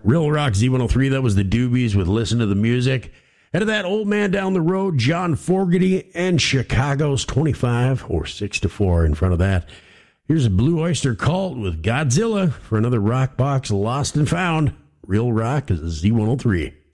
Real Rock Z103, that was the Doobies with Listen to the Music. Ahead of that, Old Man Down the Road, John Fogerty, and Chicago's 25, or 6-4 in front of that. Here's a Blue Oyster Cult with Godzilla for another Rock Box Lost and Found. Real Rock is Z103.